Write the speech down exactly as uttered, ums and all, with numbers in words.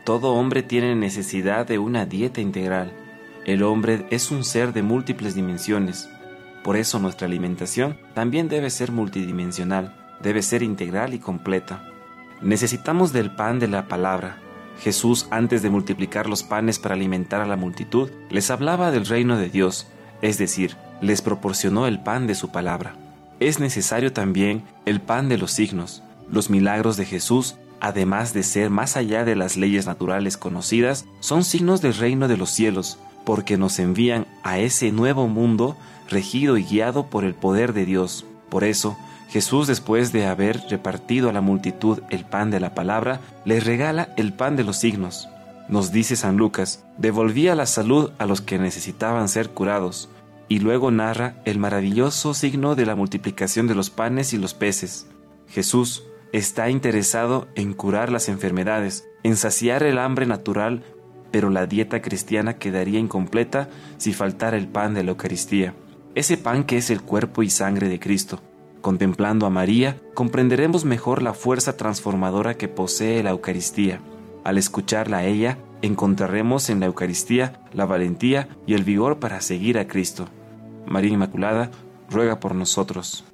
Todo hombre tiene necesidad de una dieta integral. El hombre es un ser de múltiples dimensiones. Por eso nuestra alimentación también debe ser multidimensional, debe ser integral y completa. Necesitamos del pan de la palabra. Jesús, antes de multiplicar los panes para alimentar a la multitud, les hablaba del reino de Dios, es decir, les proporcionó el pan de su palabra. Es necesario también el pan de los signos. Los milagros de Jesús, además de ser más allá de las leyes naturales conocidas, son signos del reino de los cielos, porque nos envían a ese nuevo mundo regido y guiado por el poder de Dios. Por eso, Jesús, después de haber repartido a la multitud el pan de la palabra, les regala el pan de los signos. Nos dice San Lucas, devolvía la salud a los que necesitaban ser curados, y luego narra el maravilloso signo de la multiplicación de los panes y los peces. Jesús está interesado en curar las enfermedades, en saciar el hambre natural, pero la dieta cristiana quedaría incompleta si faltara el pan de la Eucaristía, ese pan que es el cuerpo y sangre de Cristo. Contemplando a María, comprenderemos mejor la fuerza transformadora que posee la Eucaristía. Al escucharla a ella, encontraremos en la Eucaristía la valentía y el vigor para seguir a Cristo. María Inmaculada, ruega por nosotros.